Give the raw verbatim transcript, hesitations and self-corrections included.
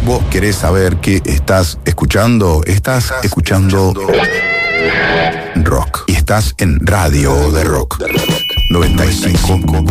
vos querés saber qué estás escuchando, estás, estás escuchando, escuchando rock. Y estás en Radio de Rock noventa y cinco.